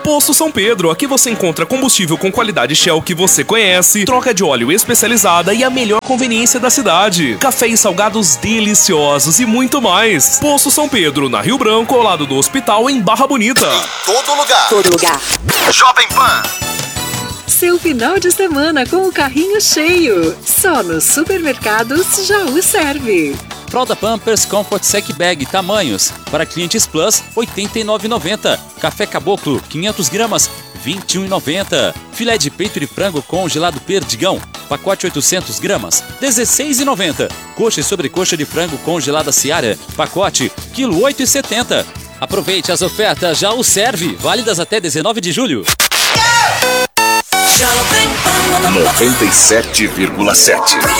Posto São Pedro, aqui você encontra combustível com qualidade Shell que você conhece, troca de óleo especializada e a melhor conveniência da cidade. Café e salgados deliciosos e muito mais. Posto São Pedro, na Rio Branco, ao lado do hospital, em Barra Bonita. Em todo lugar. Todo lugar. Jovem Pan. Seu final de semana com o carrinho cheio. Só nos supermercados Jaú serve. Fralda Pampers Comfort Sec Bag tamanhos. Para clientes Plus, R$ 89,90. Café Caboclo, 500 gramas, R$ 21,90. Filé de peito de frango congelado Perdigão, pacote 800 gramas, R$ 16,90. Coxa e sobrecoxa de frango congelada Seara, pacote, quilo 8,70. Aproveite as ofertas Jaú serve, válidas até 19 de julho. 97,7.